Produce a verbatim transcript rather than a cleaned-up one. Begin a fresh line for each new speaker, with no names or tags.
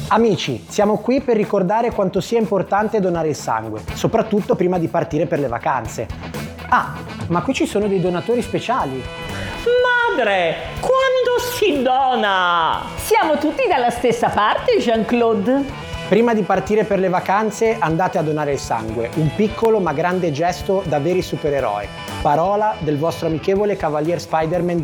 Amici, siamo qui per ricordare quanto sia importante donare il sangue, soprattutto prima di partire per le vacanze. Ah, ma qui ci sono dei donatori speciali.
Madre, quando si dona?
Siamo tutti dalla stessa parte, Jean-Claude.
Prima di partire per le vacanze andate a donare il sangue, un piccolo ma grande gesto da veri supereroi. Parola del vostro amichevole Cavalier Spider-Man